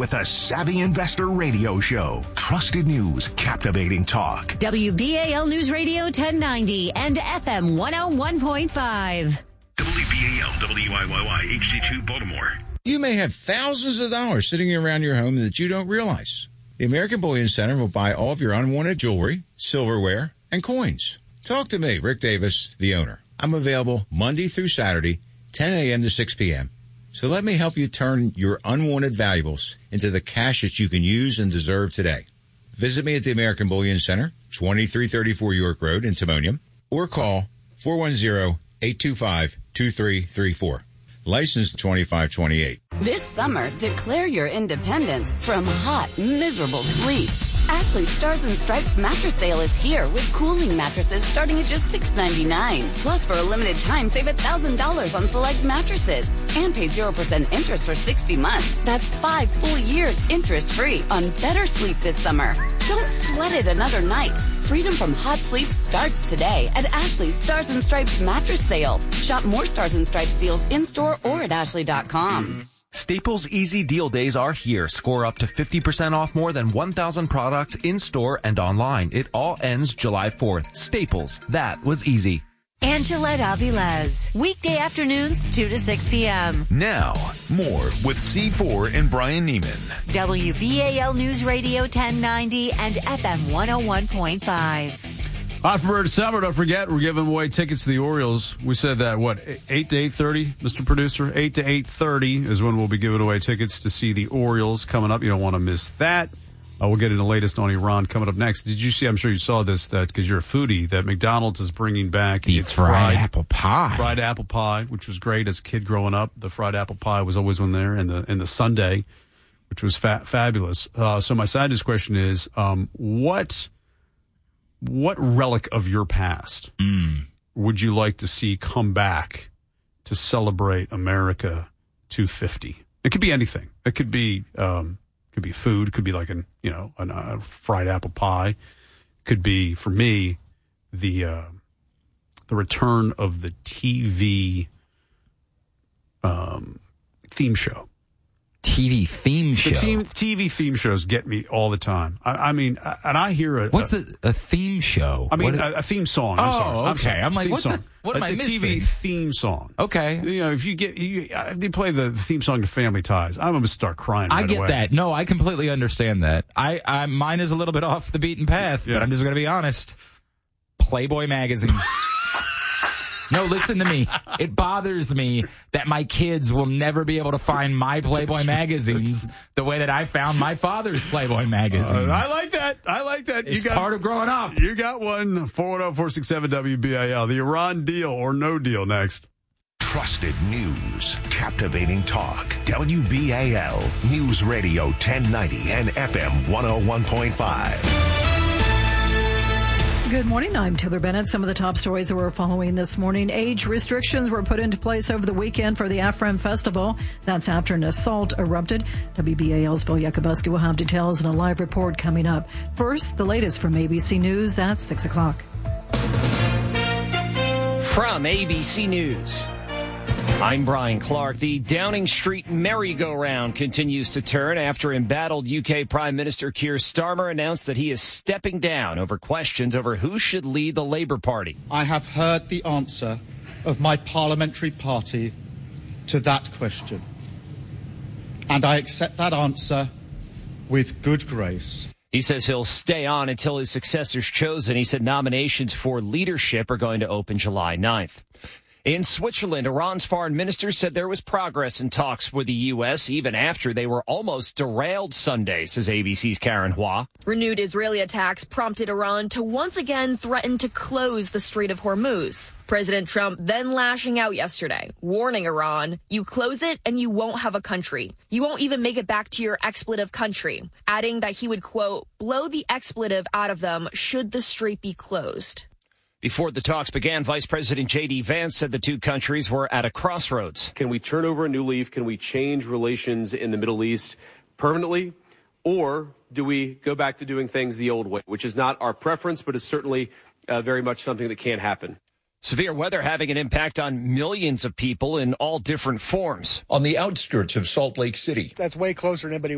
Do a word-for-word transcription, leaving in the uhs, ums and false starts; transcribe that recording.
with the Savvy Investor Radio Show. Trusted news, captivating talk. W B A L News Radio ten ninety and F M one oh one point five. W B A L W I Y Y H D two Baltimore. You may have thousands of dollars sitting around your home that you don't realize. The American Bullion Center will buy all of your unwanted jewelry, silverware, and coins. Talk to me, Rick Davis, the owner. I'm available Monday through Saturday, ten a.m. to six p.m. So let me help you turn your unwanted valuables into the cash that you can use and deserve today. Visit me at the American Bullion Center, twenty-three thirty-four York Road in Timonium, or call four one zero, eight two five, two three three four. License twenty-five twenty-eight. This summer, declare your independence from hot, miserable sleep. Ashley Stars and Stripes mattress sale is here with cooling mattresses starting at just six ninety-nine. Plus, for a limited time, save one thousand dollars on select mattresses and pay zero percent interest for sixty months. That's five full years interest-free on better sleep this summer. Don't sweat it another night. Freedom from hot sleep starts today at Ashley's Stars and Stripes mattress sale. Shop more Stars and Stripes deals in-store or at ashley dot com. Staples Easy Deal Days are here. Score up to fifty percent off more than one thousand products in-store and online. It all ends July fourth. Staples. That was easy. Angela Avilés, weekday afternoons, two to six p.m. Now, more with C four and Brian Neiman. W B A L News Radio ten ninety and F M one oh one point five. Hot for December, don't forget, we're giving away tickets to the Orioles. We said that, what, eight to eight thirty, Mister Producer? eight to eight thirty is when we'll be giving away tickets to see the Orioles coming up. You don't want to miss that. Uh, we'll get into the latest on Iran coming up next. Did you see, I'm sure you saw this, that because you're a foodie, that McDonald's is bringing back the its fried, fried apple pie. Fried apple pie, which was great as a kid growing up. The fried apple pie was always one there, and the, and the sundae, which was fa- fabulous. Uh, so my scientist question is, um, what... What relic of your past mm. would you like to see come back to celebrate America two fifty? It could be anything. It could be um, could be food. It could be like an you know a uh, fried apple pie. It could be for me the uh, the return of the T V um, theme show. T V theme show. The team, T V theme shows get me all the time. I, I mean, and I hear a what's a, a theme show? I mean, what a, a theme song. I'm oh, sorry. I'm okay. sorry. I'm like, what, the, what am a, I a missing? T V theme song. Okay. You know, if you get you, you play the theme song to Family Ties, I'm gonna start crying. I right get away. that. No, I completely understand that. I, I mine is a little bit off the beaten path, yeah. but I'm just gonna be honest. Playboy magazine. No, listen to me. It bothers me that my kids will never be able to find my Playboy magazines the way that I found my father's Playboy magazines. Uh, I like that. I like that. It's you got, part of growing up. You got one. four one zero, four six seven W B A L. The Iran deal or no deal next. Trusted news, captivating talk. W B A L News Radio ten ninety and F M one oh one point five. Good morning. I'm Taylor Bennett. Some of the top stories that we're following this morning. Age restrictions were put into place over the weekend for the Afrem Festival. That's after an assault erupted. W B A L's Bill Yakubuski will have details in a live report coming up. First, the latest from A B C News at six o'clock. From A B C News, I'm Brian Clark. The Downing Street merry-go-round continues to turn after embattled U K Prime Minister Keir Starmer announced that he is stepping down over questions over who should lead the Labour Party. I have heard the answer of my parliamentary party to that question, and I accept that answer with good grace. He says he'll stay on until his successor's chosen. He said nominations for leadership are going to open July ninth. In Switzerland, Iran's foreign minister said there was progress in talks with the U S even after they were almost derailed Sunday, says A B C's Karen Hua. Renewed Israeli attacks prompted Iran to once again threaten to close the Strait of Hormuz. President Trump then lashing out yesterday, warning Iran, you close it and you won't have a country. You won't even make it back to your expletive country, adding that he would, quote, blow the expletive out of them should the strait be closed. Before the talks began, Vice President J D Vance said the two countries were at a crossroads. Can we turn over a new leaf? Can we change relations in the Middle East permanently? Or do we go back to doing things the old way, which is not our preference, but is certainly uh, very much something that can't happen. Severe weather having an impact on millions of people in all different forms. On the outskirts of Salt Lake City. That's way closer than anybody